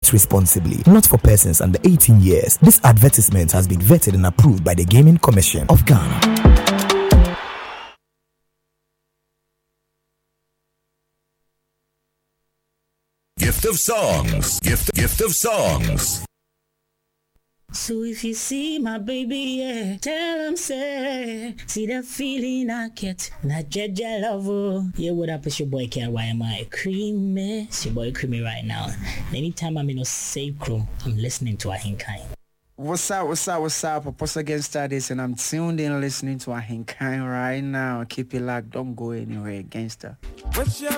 Bet responsibly. Not for persons under 18 years. This advertisement has been vetted and approved by the Gaming Commission of Ghana. Gift of songs. Gift of songs. So if you see my baby, yeah, tell him say, see that feeling I get, not Jaja love. Yeah, what up? It's your boy KYMI Creamy. It's your boy Creamy right now. Anytime I'm in a safe room, I'm listening to Ahinkai. What's up? Apostle Against Studies, and I'm tuned in listening to Ahinkai right now. Keep it locked, don't go anywhere, gangster. What's your